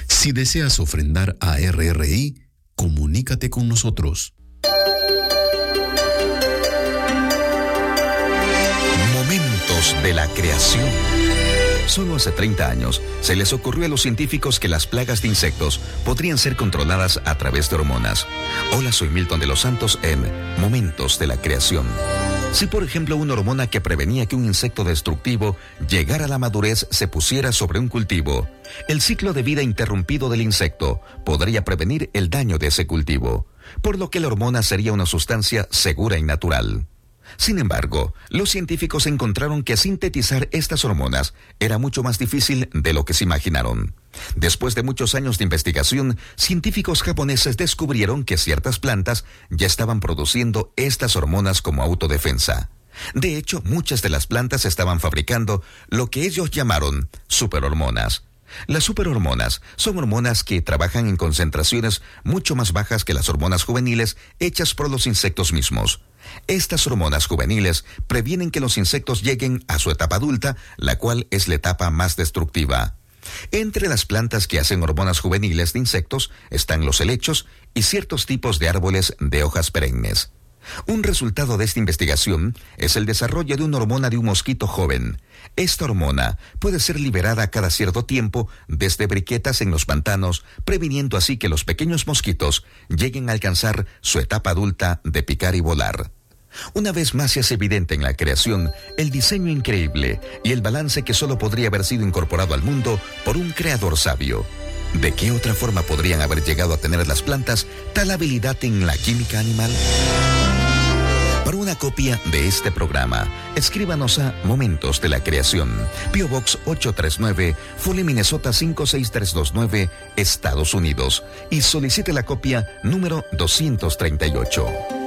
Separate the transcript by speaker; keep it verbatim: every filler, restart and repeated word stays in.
Speaker 1: Si deseas ofrendar a R R I, comunícate con nosotros.
Speaker 2: Momentos de la creación. Solo hace treinta años se les ocurrió a los científicos que las plagas de insectos podrían ser controladas a través de hormonas. Hola, soy Milton de los Santos en Momentos de la Creación. Si, por ejemplo, una hormona que prevenía que un insecto destructivo llegara a la madurez se pusiera sobre un cultivo, el ciclo de vida interrumpido del insecto podría prevenir el daño de ese cultivo, por lo que la hormona sería una sustancia segura y natural. Sin embargo, los científicos encontraron que sintetizar estas hormonas era mucho más difícil de lo que se imaginaron. Después de muchos años de investigación, científicos japoneses descubrieron que ciertas plantas ya estaban produciendo estas hormonas como autodefensa. De hecho, muchas de las plantas estaban fabricando lo que ellos llamaron superhormonas. Las superhormonas son hormonas que trabajan en concentraciones mucho más bajas que las hormonas juveniles hechas por los insectos mismos. Estas hormonas juveniles previenen que los insectos lleguen a su etapa adulta, la cual es la etapa más destructiva. Entre las plantas que hacen hormonas juveniles de insectos están los helechos y ciertos tipos de árboles de hojas perennes. Un resultado de esta investigación es el desarrollo de una hormona de un mosquito joven. Esta hormona puede ser liberada cada cierto tiempo desde briquetas en los pantanos, previniendo así que los pequeños mosquitos lleguen a alcanzar su etapa adulta de picar y volar. Una vez más se hace evidente en la creación el diseño increíble y el balance que solo podría haber sido incorporado al mundo por un creador sabio. ¿De qué otra forma podrían haber llegado a tener las plantas tal habilidad en la química animal? Para una copia de este programa, escríbanos a Momentos de la Creación, P O Box ocho tres nueve, Foley, Minnesota cinco seis tres dos nueve, Estados Unidos, y solicite la copia número doscientos treinta y ocho.